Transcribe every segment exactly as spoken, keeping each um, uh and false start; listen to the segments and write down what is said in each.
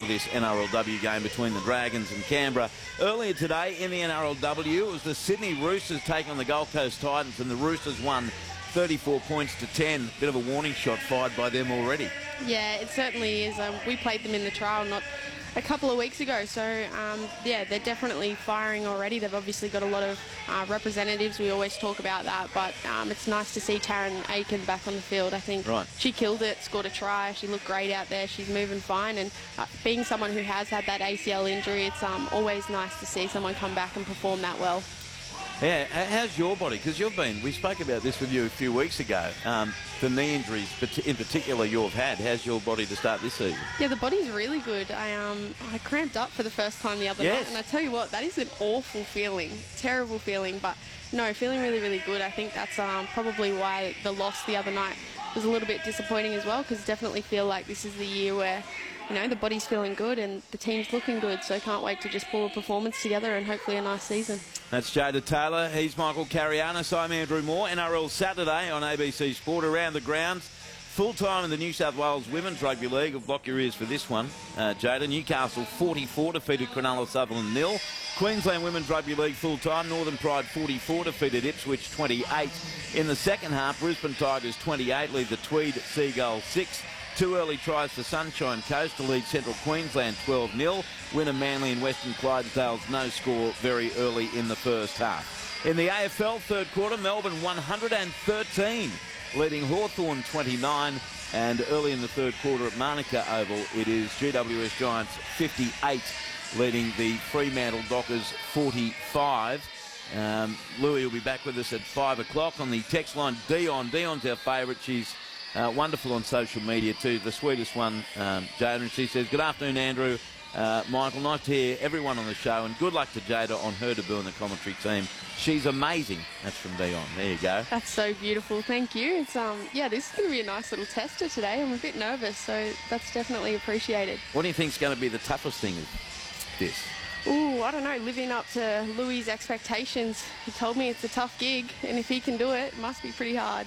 this N R L W game between the Dragons and Canberra. Earlier today in the N R L W, it was the Sydney Roosters taking on the Gold Coast Titans, and the Roosters won thirty-four points to ten. Bit of a warning shot fired by them already. Yeah, it certainly is. Um, we played them in the trial not a couple of weeks ago, so um, yeah, they're definitely firing already. They've obviously got a lot of uh, representatives. We always talk about that, but um, it's nice to see Taryn Aiken back on the field. I think right. She killed it, scored a try. She looked great out there. She's moving fine, and uh, being someone who has had that A C L injury, it's um, always nice to see someone come back and perform that well. Yeah, how's your body? Because you've been, we spoke about this with you a few weeks ago, um, the knee injuries in particular you've had. How's your body to start this season? Yeah, the body's really good. I um I cramped up for the first time the other yes. night, and I tell you what, that is an awful feeling, terrible feeling, but no, feeling really, really good. I think that's um, probably why the loss the other night was a little bit disappointing as well, because definitely feel like this is the year where, you know, the body's feeling good and the team's looking good, so can't wait to just pull a performance together and hopefully a nice season. That's Jada Taylor. He's Michael Carianis. I'm Andrew Moore. N R L Saturday on A B C Sport. Around the grounds, full-time in the New South Wales Women's Rugby League. I'll block your ears for this one. Uh, Jada, Newcastle forty-four defeated Cronulla Sutherland nil. Queensland Women's Rugby League full-time. Northern Pride forty-four defeated Ipswich twenty-eight. In the second half, Brisbane Tigers twenty-eight lead the Tweed Seagulls six. Two early tries for Sunshine Coast to lead Central Queensland twelve nil. Winner Manly and Western Clydesdales no score very early in the first half. In the A F L third quarter, Melbourne one hundred thirteen, leading Hawthorn twenty-nine. And early in the third quarter at Manuka Oval, it is G W S Giants fifty-eight, leading the Fremantle Dockers forty-five. Um, Louis will be back with us at five o'clock on the text line. Dion. Dion's our favourite. She's Uh, wonderful on social media too, the sweetest one, um, Jada, and she says, good afternoon, Andrew, uh, Michael, nice to hear everyone on the show, and good luck to Jada on her debut in the commentary team. She's amazing. That's from Dion. There you go. That's so beautiful. Thank you. It's um yeah, this is going to be a nice little tester today. I'm a bit nervous, so that's definitely appreciated. What do you think is going to be the toughest thing of this? Ooh, I don't know, living up to Louis' expectations. He told me it's a tough gig, and if he can do it, it must be pretty hard.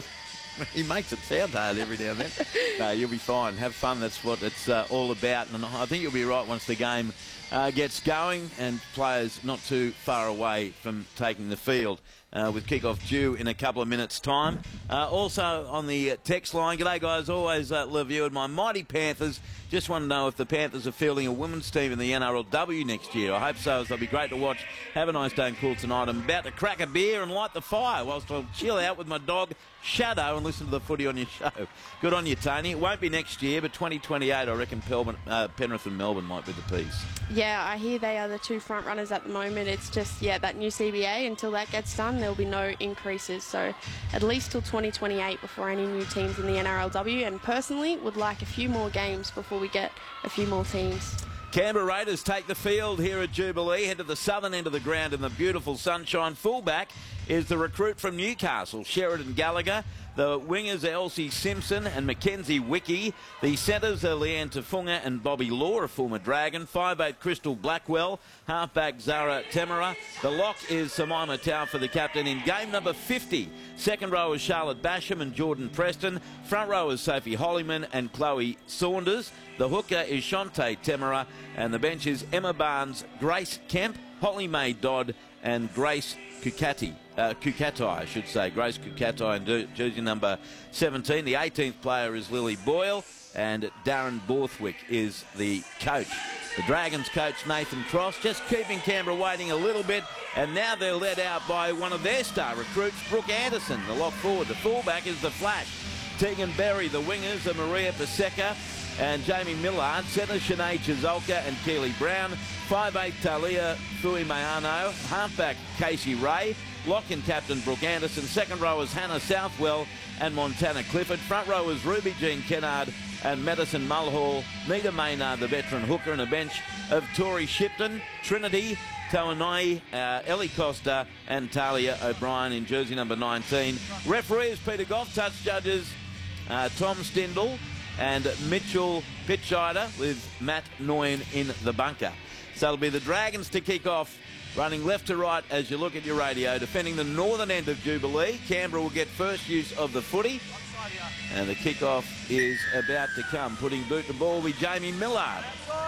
He makes it sound hard every now and then. No, you'll be fine. Have fun. That's what it's uh, all about. And I think you'll be right once the game uh, gets going and players not too far away from taking the field. Uh, with kickoff due in a couple of minutes' time. Uh, also on the text line, g'day guys, always uh, love you and my mighty Panthers. Just want to know if the Panthers are fielding a women's team in the N R L W next year. I hope so, as they'll be great to watch. Have a nice day and cool tonight. I'm about to crack a beer and light the fire whilst I'll chill out with my dog Shadow and listen to the footy on your show. Good on you, Tony. It won't be next year, but twenty twenty-eight, I reckon Pelman, uh, Penrith and Melbourne might be the piece. Yeah, I hear they are the two front runners at the moment. It's just, yeah, that new C B A, until that gets done, there'll be no increases. So at least till twenty twenty-eight before any new teams in the N R L W. And personally, would like a few more games before we get a few more teams. Canberra Raiders take the field here at Jubilee, head to the southern end of the ground in the beautiful sunshine. Fullback is the recruit from Newcastle, Sheridan Gallagher. The wingers are Elsie Simpson and Mackenzie Wickie. The centres are Leanne Tafunga and Bobby Law, a former Dragon. five eight Crystal Blackwell. Halfback Zara Temera. The lock is Samaima Tau for the captain in game number fifty. Second row is Charlotte Basham and Jordan Preston. Front row is Sophie Hollyman and Chloe Saunders. The hooker is Shantae Temera. And the bench is Emma Barnes, Grace Kemp, Holly Mae Dodd and Grace Kukati. Uh, Kukatai, I should say. Grace Kukatai in jersey number seventeen. The eighteenth player is Lily Boyle, and Darren Borthwick is the coach. The Dragons coach, Nathan Cross, just keeping Canberra waiting a little bit, and now they're led out by one of their star recruits, Brooke Anderson, the lock forward. The fullback is the Flash. Tegan Berry, the wingers are Maria Paseka and Jamie Millard. Centre Sinead Chizolka and Keely Brown. five eight Talia Fuimeano. Halfback Casey Ray. Lock and captain Brooke Anderson. Second row is Hannah Southwell and Montana Clifford. Front row is Ruby Jean Kennard and Madison Mulhall. Nita Maynard, the veteran hooker, and a bench of Tori Shipton, Trinity Tawanai, uh, Ellie Costa and Talia O'Brien in jersey number nineteen. Referee is Peter Goff. Touch judges uh, Tom Stindle and Mitchell Pitscheider, with Matt Noyen in the bunker. So it'll be the Dragons to kick off, running left to right as you look at your radio, defending the northern end of Jubilee. Canberra will get first use of the footy, and the kick-off is about to come. Putting boot to ball will be Jamie Millard.